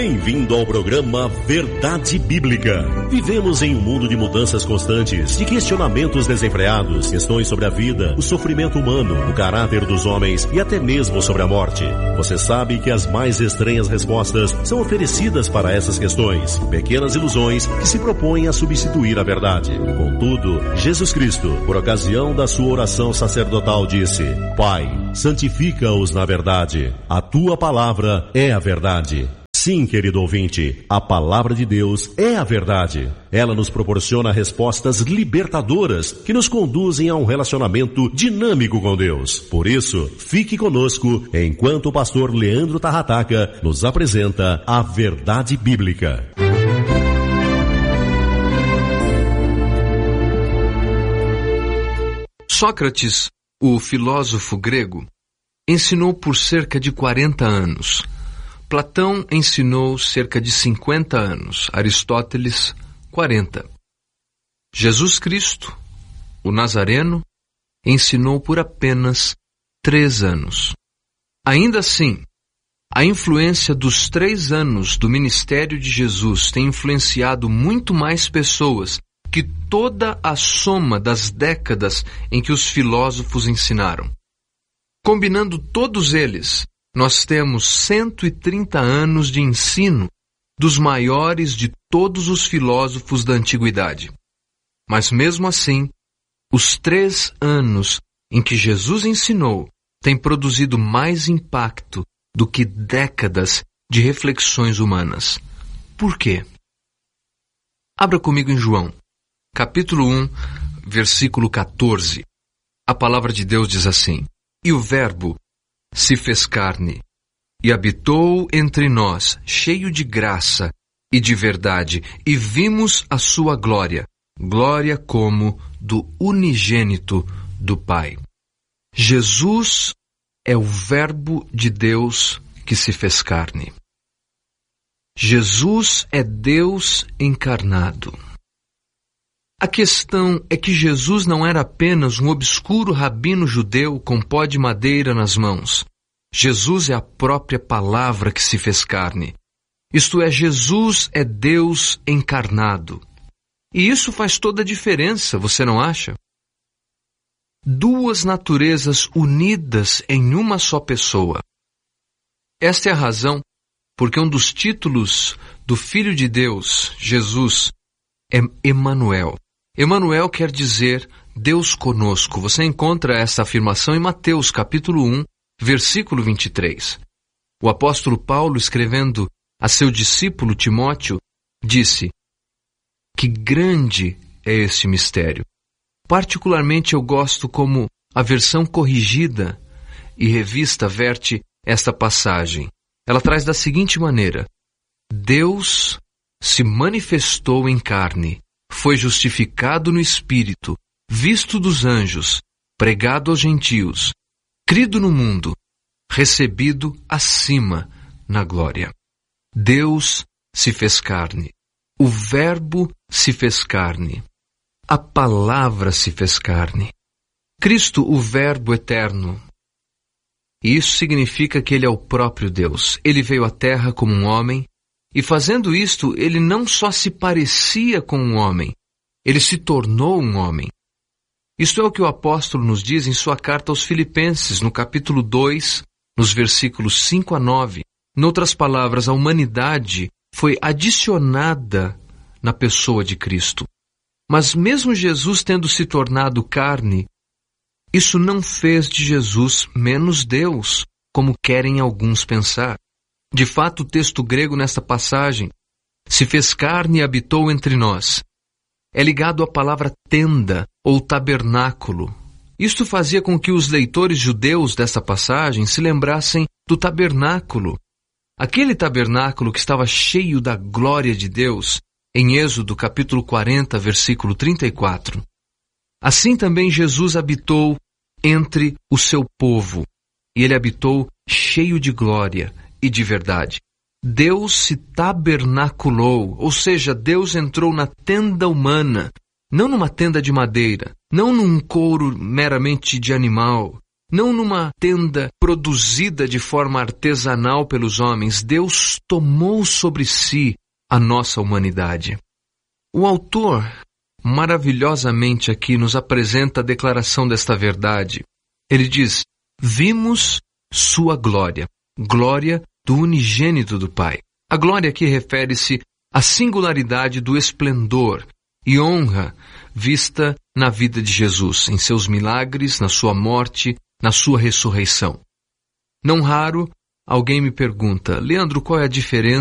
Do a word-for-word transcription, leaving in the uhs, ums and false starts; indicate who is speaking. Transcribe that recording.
Speaker 1: Bem-vindo ao programa Verdade Bíblica. Vivemos em um mundo de mudanças constantes, de questionamentos desenfreados, questões sobre a vida, o sofrimento humano, o caráter dos homens e até mesmo sobre a morte. Você sabe que as mais estranhas respostas são oferecidas para essas questões, pequenas ilusões que se propõem a substituir a verdade. Contudo, Jesus Cristo, por ocasião da sua oração sacerdotal, disse: Pai, santifica-os na verdade. A tua palavra é a verdade. Sim, querido ouvinte, a palavra de Deus é a verdade. Ela nos proporciona respostas libertadoras que nos conduzem a um relacionamento dinâmico com Deus. Por isso, fique conosco enquanto o pastor Leandro Tarrataca nos apresenta a Verdade Bíblica.
Speaker 2: Sócrates, o filósofo grego, ensinou por cerca de quarenta anos. Platão ensinou cerca de cinquenta anos, Aristóteles, quarenta. Jesus Cristo, o Nazareno, ensinou por apenas três anos. Ainda assim, a influência dos três anos do ministério de Jesus tem influenciado muito mais pessoas que toda a soma das décadas em que os filósofos ensinaram. Combinando todos eles, nós temos cento e trinta anos de ensino dos maiores de todos os filósofos da antiguidade. Mas mesmo assim, os três anos em que Jesus ensinou têm produzido mais impacto do que décadas de reflexões humanas. Por quê? Abra comigo em João, capítulo um, versículo quatorze. A palavra de Deus diz assim: E o Verbo se fez carne, e habitou entre nós, cheio de graça e de verdade, e vimos a sua glória, glória como do unigênito do Pai. Jesus é o Verbo de Deus que se fez carne. Jesus é Deus encarnado. A questão é que Jesus não era apenas um obscuro rabino judeu com pó de madeira nas mãos. Jesus é a própria palavra que se fez carne. Isto é, Jesus é Deus encarnado. E isso faz toda a diferença, você não acha? Duas naturezas unidas em uma só pessoa. Esta é a razão porque um dos títulos do Filho de Deus, Jesus, é Emanuel. Emanuel quer dizer Deus conosco. Você encontra essa afirmação em Mateus capítulo um, versículo vinte e três. O apóstolo Paulo, escrevendo a seu discípulo Timóteo, disse: Que grande é este mistério. Particularmente eu gosto como a versão corrigida e revista verte esta passagem. Ela traz da seguinte maneira: Deus se manifestou em carne, foi justificado no Espírito, visto dos anjos, pregado aos gentios, crido no mundo, recebido acima na glória. Deus se fez carne. O Verbo se fez carne. A palavra se fez carne. Cristo, o Verbo eterno. E isso significa que Ele é o próprio Deus. Ele veio à terra como um homem, e fazendo isto, Ele não só se parecia com um homem, Ele se tornou um homem. Isto é o que o apóstolo nos diz em sua carta aos Filipenses, no capítulo dois, nos versículos cinco a nove. Em outras palavras, a humanidade foi adicionada na pessoa de Cristo. Mas mesmo Jesus tendo se tornado carne, isso não fez de Jesus menos Deus, como querem alguns pensar. De fato, o texto grego nesta passagem, se fez carne e habitou entre nós, é ligado à palavra tenda ou tabernáculo. Isto fazia com que os leitores judeus desta passagem se lembrassem do tabernáculo. Aquele tabernáculo que estava cheio da glória de Deus, em Êxodo capítulo quarenta, versículo trinta e quatro. Assim também Jesus habitou entre o seu povo, e ele habitou cheio de glória e de verdade. Deus se tabernaculou, ou seja, Deus entrou na tenda humana, não numa tenda de madeira, não num couro meramente de animal, não numa tenda produzida de forma artesanal pelos homens. Deus tomou sobre si a nossa humanidade. O autor, maravilhosamente aqui, nos apresenta a declaração desta verdade. Ele diz: vimos sua glória, glória do unigênito do Pai. A glória aqui refere-se à singularidade do esplendor e honra vista na vida de Jesus, em seus milagres, na sua morte, na sua ressurreição. Não raro, alguém me pergunta: Leandro, qual é a diferença